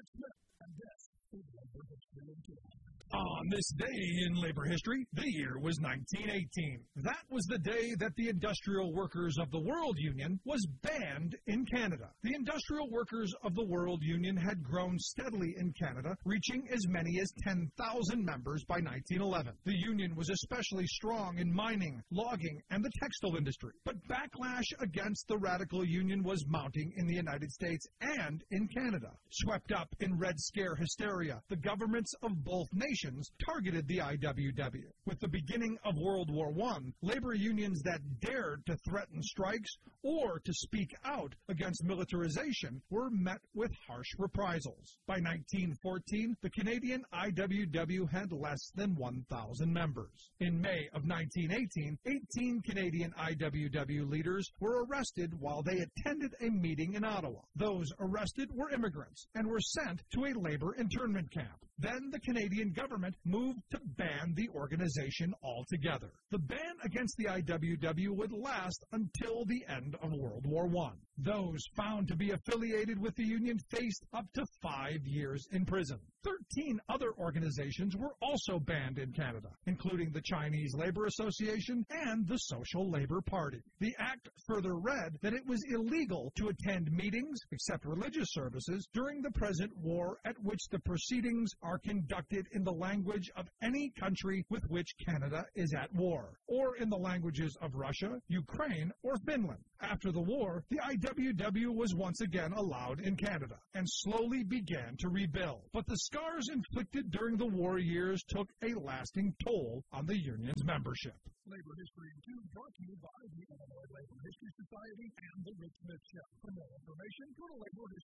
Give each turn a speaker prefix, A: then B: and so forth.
A: Rick Smith, and this is Labor History in 2 Hours.
B: On this day in labor history, the year was 1918. That was the day that the Industrial Workers of the World Union was banned in Canada. The Industrial Workers of the World Union had grown steadily in Canada, reaching as many as 10,000 members by 1911. The union was especially strong in mining, logging, and the textile industry. But backlash against the radical union was mounting in the United States and in Canada. Swept up in Red Scare hysteria, the governments of both nations targeted the IWW. With the beginning of World War I, labor unions that dared to threaten strikes or to speak out against militarization were met with harsh reprisals. By 1914, the Canadian IWW had less than 1,000 members. In May of 1918, 18 Canadian IWW leaders were arrested while they attended a meeting in Ottawa. Those arrested were immigrants and were sent to a labor internment camp. Then the Canadian government moved to ban the organization altogether. The ban against the IWW would last until the end of World War I. Those found to be affiliated with the union faced up to 5 years in prison. 13 other organizations were also banned in Canada, including the Chinese Labor Association and the Social Labor Party. The act further read that it was illegal to attend meetings, except religious services, during the present war at which the proceedings are conducted in the language of any country with which Canada is at war, or in the languages of Russia, Ukraine, or Finland. After the war, the IWW was once again allowed in Canada and slowly began to rebuild. But the scars inflicted during the war years took a lasting toll on the union's membership.
A: Labor History in 2 brought to you by the Illinois Labor History Society and the Rick Smith Show. For more information, go to laborhistory.com.